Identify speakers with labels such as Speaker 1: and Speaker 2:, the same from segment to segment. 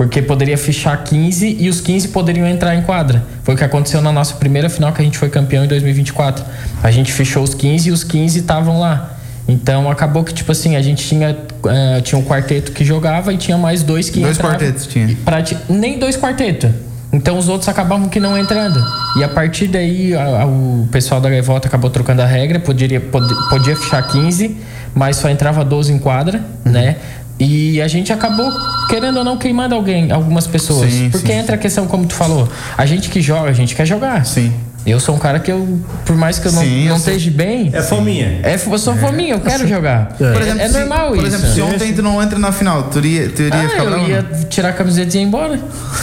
Speaker 1: Porque poderia fechar 15 e os 15 poderiam entrar em quadra. Foi o que aconteceu na nossa primeira final, que a gente foi campeão em 2024. A gente fechou os 15 e os 15 estavam lá. Então acabou que, tipo assim, a gente tinha um quarteto que jogava e tinha mais dois que entravam.
Speaker 2: 2 quartetos tinha?
Speaker 1: Nem 2 quartetos. Então os outros acabavam que não entrando. E a partir daí o pessoal da Gaivota acabou trocando a regra. Podia fechar 15, mas só entrava 12 em quadra, né? E a gente acabou, querendo ou não, queimando algumas pessoas.
Speaker 2: Sim,
Speaker 1: porque
Speaker 2: sim.
Speaker 1: Entra a questão, como tu falou, a gente que joga, a gente quer jogar.
Speaker 2: Sim.
Speaker 1: Eu sou um cara que por mais que eu não esteja bem...
Speaker 3: É fominha.
Speaker 1: Eu sou fominha, eu quero jogar.
Speaker 2: Por exemplo,
Speaker 1: normal isso.
Speaker 2: Por exemplo, se ontem tu não entra na final, tu iria ficar bravo?
Speaker 1: Eu ia tirar a camiseta e ir embora.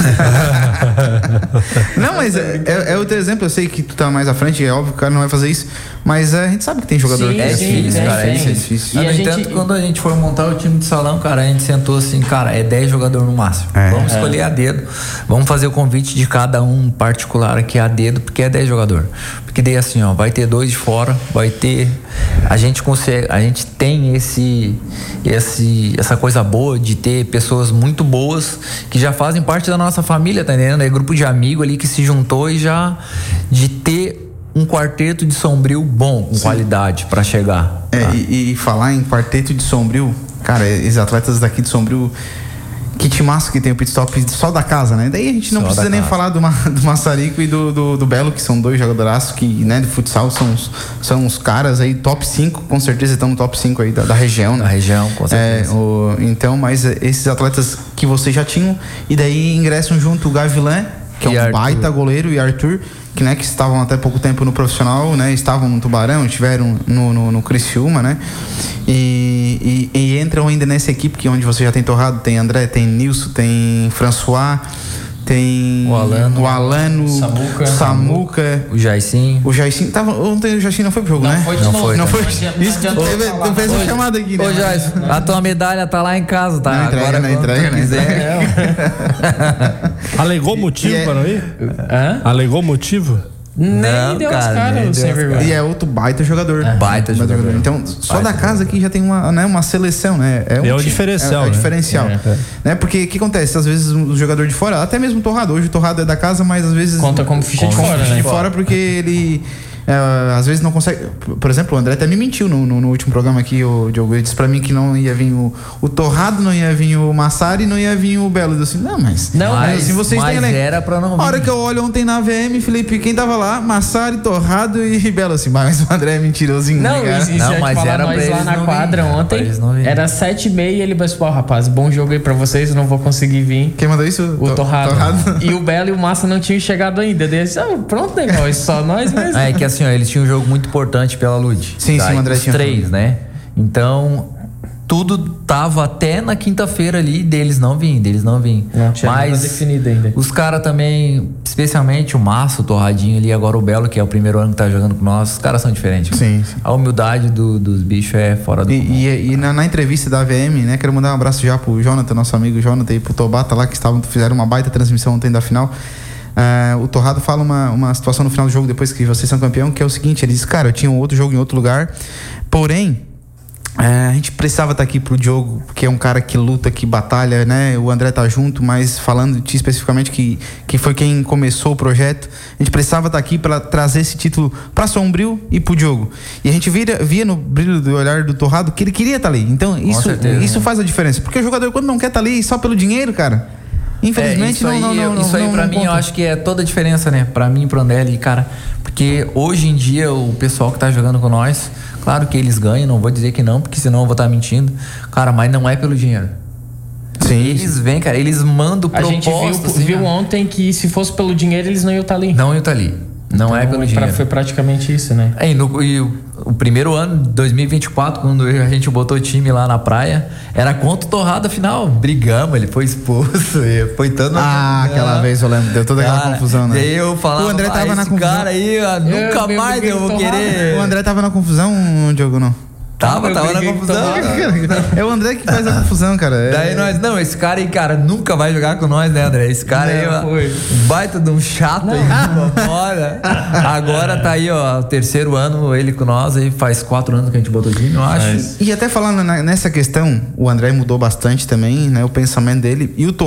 Speaker 2: Não, mas é outro exemplo. Eu sei que tu tá mais à frente, é óbvio que o cara não vai fazer isso. Mas a gente sabe que tem jogador que
Speaker 4: é difícil, cara. É difícil. No entanto, quando a gente foi montar o time de salão, cara, a gente sentou assim, cara, é 10 jogadores no máximo. Vamos escolher a dedo. Vamos fazer o convite de cada um particular aqui a dedo, porque é 10 jogadores. Porque daí assim, ó, vai ter 2 de fora, vai ter... A gente consegue, a gente tem essa coisa boa de ter pessoas muito boas que já fazem parte da nossa família, tá entendendo? É grupo de amigo ali que se juntou e já de ter um quarteto de Sombrio bom, com qualidade pra chegar.
Speaker 2: E falar em quarteto de Sombrio, cara, esses atletas daqui de Sombrio, que timaço que tem o pit stop só da casa, né? Daí a gente não precisa nem falar do Massarico e do Belo, que são 2 jogadoraços que, né, de futsal são os caras aí top 5, com certeza estão no top 5 aí da região, né?
Speaker 4: Da região, com certeza.
Speaker 2: Então, mas esses atletas que vocês já tinham, e daí ingressam junto o Gavilan, que é um baita goleiro, e Arthur, que estavam até pouco tempo no profissional, né? Estavam no Tubarão, estiveram no Criciúma, né? E entram ainda nessa equipe que onde você já tem Torrado, tem André, tem Nilson, tem François, tem o Alano, Samuca,
Speaker 4: o Jaicin.
Speaker 2: O Jaicin ontem o Jaicin não foi pro jogo, né? Não foi. Isso tu fez uma chamada aqui, né?
Speaker 4: Ô, Jaicin, a tua medalha tá lá em casa, tá?
Speaker 2: Não entrega.
Speaker 3: Alegou motivo para não ir? Alegou motivo?
Speaker 1: Nem deu os caras sem vergonha.
Speaker 2: E é outro baita jogador.
Speaker 4: Baita jogador.
Speaker 2: Então, só da casa aqui já tem uma seleção, né?
Speaker 3: É um diferencial.
Speaker 2: É o diferencial. Né? Porque o que acontece? Às vezes o jogador de fora, até mesmo o Torrado, hoje o Torrado é da casa, mas às vezes...
Speaker 1: Conta como ficha de fora, né?
Speaker 2: De fora porque ele... às vezes não consegue. Por exemplo, o André até me mentiu no último programa aqui, o Diogo. Ele disse pra mim que não ia vir o Torrado, não ia vir o Massari, não ia vir o Belo. Eu disse, mas assim, vocês têm elenco.
Speaker 4: Era pra não vir.
Speaker 2: A hora que eu olho ontem na VM, Felipe, quem tava lá? Massari, Torrado e Belo. Assim, mas o André é mentirosinho.
Speaker 1: Não,
Speaker 2: né,
Speaker 1: não, mas era pra eles lá na quadra ontem. Era 7h30 e ele falou, rapaz, bom jogo aí pra vocês, eu não vou conseguir vir.
Speaker 2: Quem mandou isso?
Speaker 1: O Torrado. E o Belo e o Massa não tinham chegado ainda. Daí eu disse, pronto, negócio, só nós mesmo.
Speaker 4: É que assim, ó, eles tinham um jogo muito importante pela Lud.
Speaker 2: Sim, o André tinha.
Speaker 4: Os 3, né? Então, tudo tava até na quinta-feira ali deles não vim.
Speaker 1: Não tinha nada definido ainda.
Speaker 4: Os caras também, especialmente o Massa, o Torradinho ali, agora o Belo, que é o primeiro ano que tá jogando com nós, os caras são diferentes.
Speaker 2: Sim.
Speaker 4: A humildade dos bichos é fora do comum.
Speaker 2: E na entrevista da AVM, né? Quero mandar um abraço já pro Jonathan, nosso amigo Jonathan, e pro Tobata lá, que fizeram uma baita transmissão ontem da final. O Torrado fala uma situação no final do jogo, depois que vocês são campeão, que é o seguinte: ele diz, cara, eu tinha um outro jogo em outro lugar, porém a gente precisava estar aqui pro Diogo, que é um cara que luta, que batalha, né? O André tá junto, mas falando de ti especificamente, que foi quem começou o projeto, a gente precisava estar aqui para trazer esse título pra Sombrio e pro Diogo. E a gente via no brilho do olhar do Torrado que ele queria estar ali. Então isso faz a diferença, porque o jogador, quando não quer estar ali só pelo dinheiro, cara, infelizmente
Speaker 4: isso aí pra mim eu acho que é toda a diferença, né? Pra mim e pro André ali, cara. Porque hoje em dia o pessoal que tá jogando com nós, claro que eles ganham, não vou dizer que não, porque senão eu vou estar mentindo. Cara, mas não é pelo dinheiro.
Speaker 2: Sim.
Speaker 4: Eles vêm, cara, eles mandam propostas.
Speaker 1: A gente viu ontem que se fosse pelo dinheiro eles não iam estar ali.
Speaker 4: Não iam estar ali. Não é pelo dinheiro.
Speaker 1: Foi praticamente isso, né?
Speaker 4: E o primeiro ano, 2024, quando a gente botou o time lá na praia, era contra o Torrado final. Brigamos, ele foi expulso, foi tanto...
Speaker 2: aquela vez eu lembro, deu toda aquela confusão, né?
Speaker 4: Daí eu falava,
Speaker 2: o André tava na confusão.
Speaker 4: Cara aí, nunca mais eu vou querer...
Speaker 2: O André tava na confusão, Diogo, não?
Speaker 4: Tava na confusão.
Speaker 2: É o André que faz a confusão, cara.
Speaker 4: Daí nós, esse cara aí, cara, nunca vai jogar com nós, né, André? Esse cara aí, baita de um chato aí, bora. Agora tá aí, ó, o terceiro ano, ele com nós, aí faz 4 anos que a gente botou o time, eu acho.
Speaker 2: E até falando nessa questão, o André mudou bastante também, né, o pensamento dele, e o